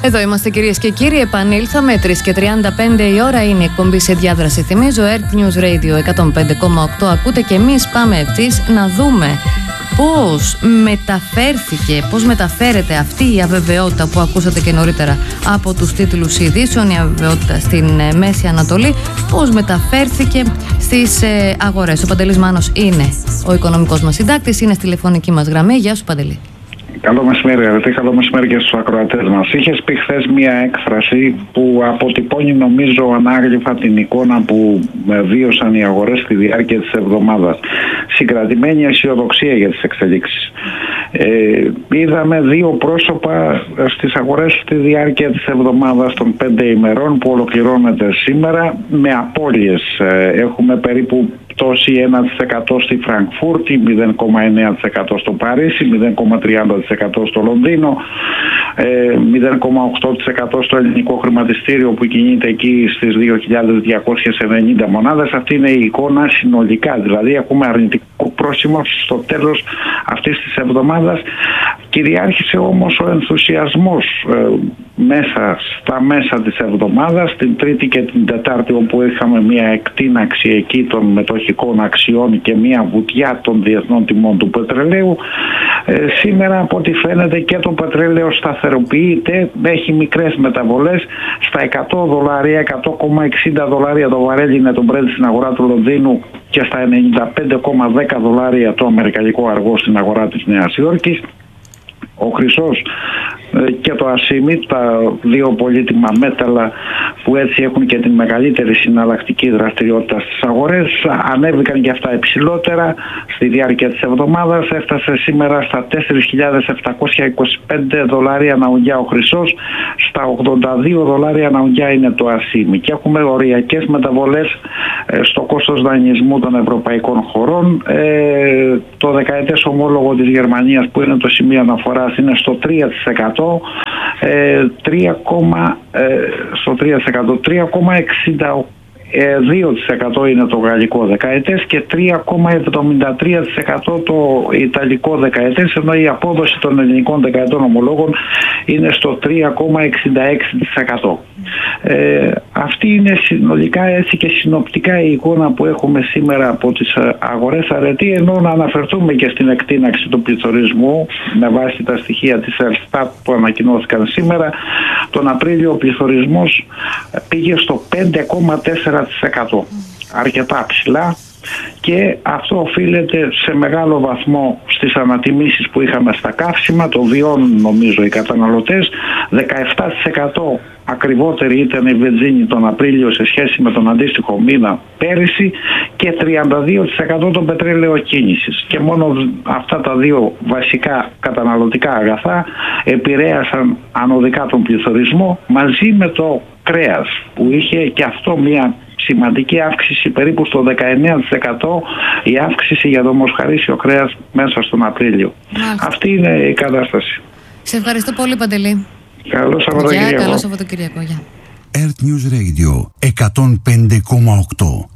Εδώ είμαστε, κυρίες και κύριοι. Επανήλθαμε 3:35 η ώρα. Είναι η εκπομπή σε διάδραση. Θυμίζω Earth News Radio 105,8. Ακούτε και εμείς πάμε ευθύς να δούμε πώς μεταφέρεται αυτή η αβεβαιότητα που ακούσατε και νωρίτερα από τους τίτλους ειδήσεων, η αβεβαιότητα στην Μέση Ανατολή, πώς μεταφέρθηκε στις αγορές. Ο Παντελής Μάνος είναι ο οικονομικός μας συντάκτης, είναι στη τηλεφωνική μας γραμμή. Γεια σου, Παντελή. Καλό μεσημέρι, αγαπητοί. Καλό μεσημέρι και στους ακροατές μας. Είχες πει χθες μία έκφραση που αποτυπώνει, νομίζω, ανάγλυφα την εικόνα που βίωσαν οι αγορές στη διάρκεια της εβδομάδας. Συγκρατημένη αισιοδοξία για τις εξελίξεις. Είδαμε δύο πρόσωπα στις αγορές στη διάρκεια της εβδομάδας των 5 ημερών που ολοκληρώνεται σήμερα με απώλειες. Έχουμε περίπου πτώση 1% στη Φραγκφούρτη, 0,9% στο Παρίσι, 0,30% στο Λονδίνο, 0,8% στο ελληνικό χρηματιστήριο που κινείται εκεί στις 2.290 μονάδες. Αυτή είναι η εικόνα συνολικά, δηλαδή έχουμε αρνητικό πρόσημο στο τέλος αυτής της εβδομάδας. Κυριάρχησε όμως ο ενθουσιασμός στα μέσα της εβδομάδας, την Τρίτη και την Τετάρτη, όπου είχαμε μια εκτείναξη εκεί των μετοχικών αξιών και μια βουτιά των διεθνών τιμών του πετρελαίου. Σήμερα, από ό,τι φαίνεται, και το πετρέλαιο σταθεροποιείται, έχει μικρές μεταβολές στα $100, $100,60 το βαρέλι είναι το Brent στην αγορά του Λονδίνου και στα $95,10 το αμερικανικό αργό στην αγορά της Νέας Υόρκης. Ο χρυσός και το ασίμι, τα δύο πολύτιμα μέταλλα που έτσι έχουν και την μεγαλύτερη συναλλακτική δραστηριότητα στις αγορές, ανέβηκαν και αυτά υψηλότερα στη διάρκεια της εβδομάδας. Έφτασε σήμερα στα $4.725 ανά ουγγιά ο χρυσός, στα $82 ανά ουγγιά είναι το ασίμι. Και έχουμε οριακές μεταβολές στο κόστος δανεισμού των ευρωπαϊκών χωρών. Το δεκαετές ομόλογο της Γερμανίας, που είναι το σημείο αναφοράς, είναι στο 3%. 3,62% είναι το γαλλικό δεκαετές και 3,73% το ιταλικό δεκαετές, ενώ η απόδοση των ελληνικών δεκαετών ομολόγων είναι στο 3,66%. Αυτή είναι συνολικά, έτσι και συνοπτικά, η εικόνα που έχουμε σήμερα από τις αγορές, αρετή, ενώ να αναφερθούμε και στην εκτείναξη του πληθωρισμού με βάση τα στοιχεία της Ελστάτ που ανακοινώθηκαν σήμερα. Τον Απρίλιο ο πληθωρισμός πήγε στο 5,4%, αρκετά ψηλά, και αυτό οφείλεται σε μεγάλο βαθμό στις ανατιμήσεις που είχαμε στα καύσιμα. Το βιώνουν, νομίζω, οι καταναλωτές. 17% ακριβότερη ήταν η βενζίνη τον Απρίλιο σε σχέση με τον αντίστοιχο μήνα πέρυσι και 32% το πετρέλαιο κίνησης. Και μόνο αυτά τα δύο βασικά καταναλωτικά αγαθά επηρέασαν ανωδικά τον πληθωρισμό, μαζί με το κρέας που είχε και αυτό μια σημαντική αύξηση, περίπου στο 19% η αύξηση για το μοσχαρίσιο κρέας μέσα στον Απρίλιο. Μάλιστα. Αυτή είναι η κατάσταση. Σε ευχαριστώ πολύ, Παντελή. Καλό Σαββατοκύριακο. Καλό Σαββατοκύριακο. Earth News Radio 105,8.